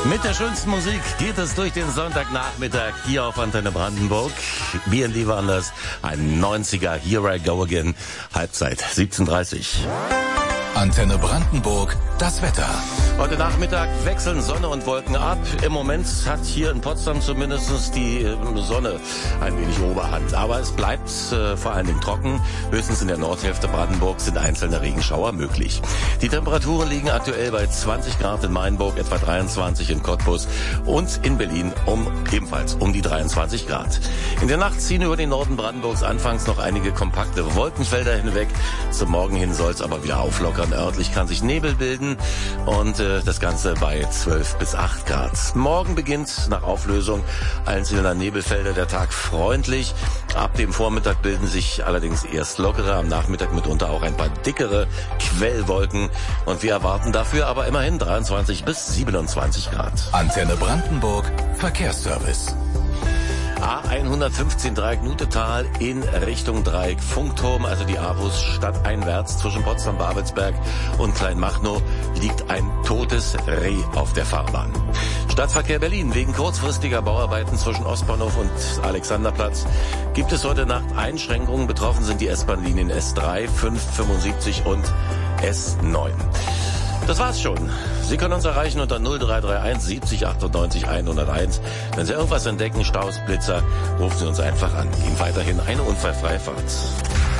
Mit der schönsten Musik geht es durch den Sonntagnachmittag hier auf Antenne Brandenburg. B&D Wonders, ein 90er Here I Go Again, Halbzeit 17:30. Antenne Brandenburg, das Wetter. Heute Nachmittag wechseln Sonne und Wolken ab. Im Moment hat hier in Potsdam zumindest die Sonne ein wenig Oberhand. Aber es bleibt vor allen Dingen trocken. Höchstens in der Nordhälfte Brandenburgs sind einzelne Regenschauer möglich. Die Temperaturen liegen aktuell bei 20 Grad in Mainburg, etwa 23 in Cottbus und in Berlin ebenfalls um die 23 Grad. In der Nacht ziehen über den Norden Brandenburgs anfangs noch einige kompakte Wolkenfelder hinweg. Zum Morgen hin soll es aber wieder auflockern. Örtlich kann sich Nebel bilden und das Ganze bei 12 bis 8 Grad. Morgen beginnt nach Auflösung einzelner Nebelfelder der Tag freundlich. Ab dem Vormittag bilden sich allerdings erst lockere, am Nachmittag mitunter auch ein paar dickere Quellwolken. Und wir erwarten dafür aber immerhin 23 bis 27 Grad. Antenne Brandenburg, Verkehrsservice. A115 Dreieck Nutetal in Richtung Dreieck Funkturm, also die A-Bus stadteinwärts zwischen Potsdam-Babelsberg und Kleinmachnow liegt ein totes Reh auf der Fahrbahn. Stadtverkehr Berlin. Wegen kurzfristiger Bauarbeiten zwischen Ostbahnhof und Alexanderplatz gibt es heute Nacht Einschränkungen. Betroffen sind die S-Bahn-Linien S3, 5, 75 und S9. Das war's schon. Sie können uns erreichen unter 0331 70 98 101. Wenn Sie irgendwas entdecken, Staus, Blitzer, rufen Sie uns einfach an. Ihnen weiterhin eine unfallfreie Fahrt.